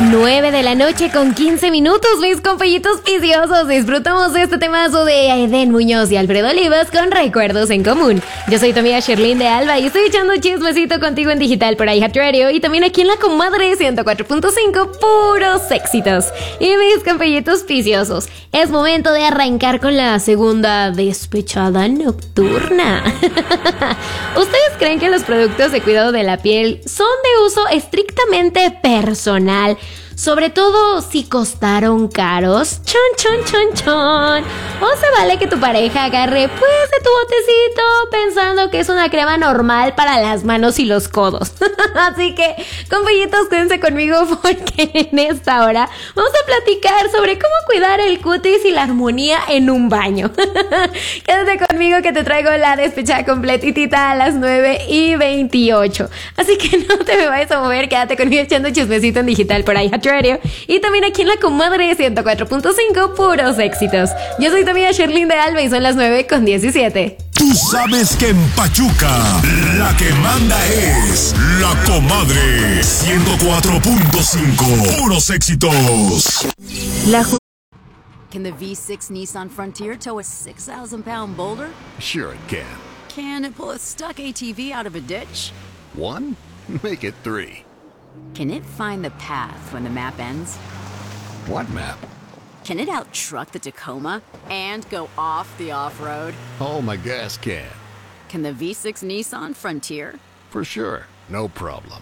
9 de la noche con 15 minutos, mis compañitos viciosos. Disfrutamos de este temazo de Eden Muñoz y Alfredo Olivas con Recuerdos en Común. Yo soy tu amiga Sherlyn de Alba y estoy echando chismecito contigo en digital por iHeart Radio y también aquí en La Comadre 104.5, puros éxitos. Y mis compañitos viciosos, es momento de arrancar con la segunda despechada nocturna. ¿Ustedes creen que los productos de cuidado de la piel son de uso estrictamente personal? Sobre todo si costaron caros. Chon, chon, chon, chon. O se vale que tu pareja agarre pues de tu botecito pensando que es una crema normal para las manos y los codos. Así que, compañitos, quédense conmigo porque en esta hora vamos a platicar sobre cómo cuidar el cutis y la armonía en un baño. Quédate conmigo que te traigo la despechada completitita a las 9:28. Así que no te me vayas a mover, quédate conmigo echando chismecito en digital por ahí Radio y también aquí en La Comadre 104.5, puros éxitos. Yo soy tu amiga Sherlyn de Alba y son las 9:17. Tú sabes que en Pachuca la que manda es La Comadre 104.5, puros éxitos. Can the V6 Nissan Frontier tow a 6,000-pound boulder? Sure it can. Can it pull a stuck ATV out of a ditch? One? Make it three. Can it find the path when the map ends? What map? Can it out-truck the Tacoma and go off the off-road? Oh, my gas can. Can the V6 Nissan Frontier? For sure. No problem.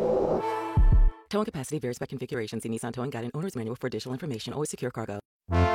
Towing capacity varies by configuration. See Nissan Towing Guide and Owner's Manual for additional information. Always secure cargo.